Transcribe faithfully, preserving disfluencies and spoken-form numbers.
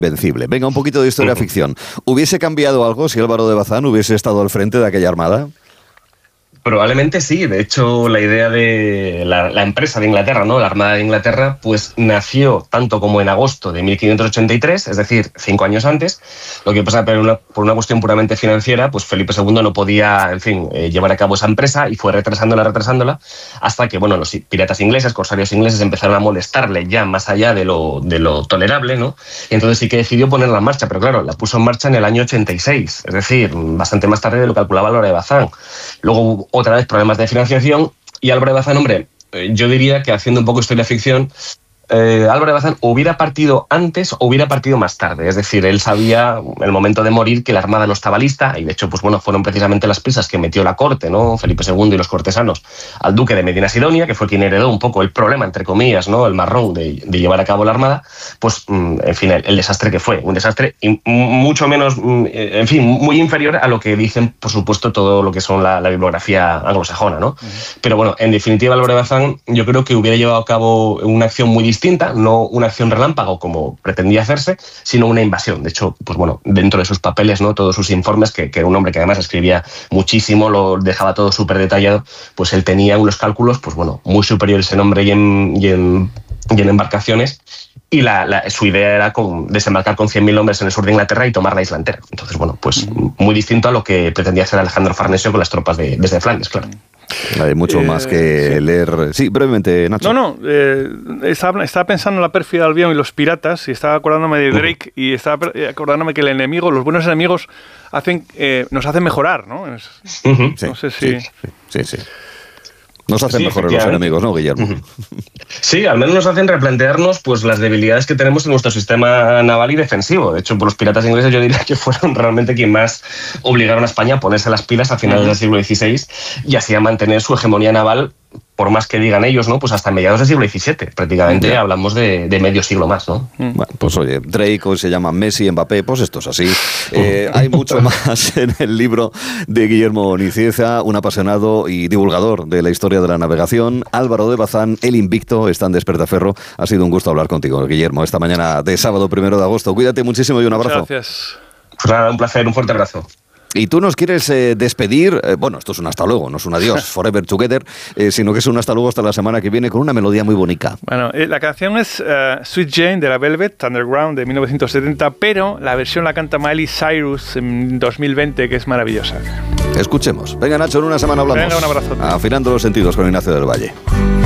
Invencible. Venga, un poquito de historia ficción. ¿Hubiese cambiado algo si Álvaro de Bazán hubiese estado al frente de aquella armada? Probablemente sí. De hecho, la idea de la, la empresa de Inglaterra, ¿no? La Armada de Inglaterra, pues nació tanto como en agosto de mil quinientos ochenta y tres, es decir, cinco años antes. Lo que pasa, pero una, por una cuestión puramente financiera, pues Felipe segundo no podía, en fin, eh, llevar a cabo esa empresa y fue retrasándola, retrasándola, hasta que, bueno, los piratas ingleses, corsarios ingleses, empezaron a molestarle ya más allá de lo, de lo tolerable, ¿no? Y entonces sí que decidió ponerla en marcha, pero claro, la puso en marcha en el año ochenta y seis, es decir, bastante más tarde de lo que calculaba Álvaro de Bazán. Luego otra vez problemas de financiación y Álvaro de Bazán, hombre, yo diría que haciendo un poco historia ficción, eh, Álvaro de Bazán hubiera partido antes o hubiera partido más tarde. Es decir, él sabía en el momento de morir que la armada no estaba lista y de hecho, pues bueno, fueron precisamente las prisas que metió la corte, ¿no? Felipe segundo y los cortesanos al duque de Medina Sidonia, que fue quien heredó un poco el problema, entre comillas, ¿no? El marrón de, de llevar a cabo la armada, pues en fin, el, el desastre que fue, un desastre mucho menos, en fin, muy inferior a lo que dicen, por supuesto, todo lo que son la, la bibliografía anglosajona, ¿no? Uh-huh. Pero bueno, en definitiva, Álvaro de Bazán yo creo que hubiera llevado a cabo una acción muy distinta, no una acción relámpago como pretendía hacerse, sino una invasión. De hecho, pues bueno, dentro de sus papeles, ¿no? Todos sus informes, que, que era un hombre que además escribía muchísimo, lo dejaba todo súper detallado, pues él tenía unos cálculos, pues bueno, muy superiores en hombre y en, y en, y en embarcaciones. Y la, la, su idea era con, desembarcar con cien mil hombres en el sur de Inglaterra y tomar la isla entera. Entonces, bueno, pues muy distinto a lo que pretendía hacer Alejandro Farnesio con las tropas de, desde Flandes, claro. Hay mucho eh, más que sí. leer. Sí, brevemente, Nacho. No, no. Eh, estaba, estaba pensando en la pérfida Albión y los piratas y estaba acordándome de Drake uh-huh. y estaba acordándome que el enemigo, los buenos enemigos, hacen, eh, nos hacen mejorar, ¿no? Es, uh-huh. No sé si... Sí, sí, sí. Nos hacen sí, mejores los enemigos, ¿no, Guillermo? Sí, al menos nos hacen replantearnos pues, las debilidades que tenemos en nuestro sistema naval y defensivo. De hecho, por los piratas ingleses yo diría que fueron realmente quien más obligaron a España a ponerse las pilas a finales uh-huh. del siglo dieciséis y así a mantener su hegemonía naval, por más que digan ellos, ¿no? Pues hasta mediados del siglo diecisiete. Prácticamente yeah. hablamos de, de medio siglo más, ¿no? Bueno, pues oye, Drake hoy se llama Messi, Mbappé, pues esto es así. Eh, hay mucho más en el libro de Guillermo Nicieza, un apasionado y divulgador de la historia de la navegación. Álvaro de Bazán, el invicto, está en Despertaferro. Ha sido un gusto hablar contigo, Guillermo, esta mañana de sábado primero de agosto. Cuídate muchísimo y un abrazo. Gracias. Pues nada, un placer, un fuerte abrazo. Y tú nos quieres eh, despedir, eh, bueno, esto es un hasta luego, no es un adiós, forever together, eh, sino que es un hasta luego hasta la semana que viene con una melodía muy bonita. Bueno, eh, la canción es uh, Sweet Jane de la Velvet Underground de mil novecientos setenta, pero la versión la canta Miley Cyrus en dos mil veinte, que es maravillosa. Escuchemos. Venga, Nacho, en una semana hablamos. Venga, un abrazo. Afinando los sentidos con Ignacio del Valle.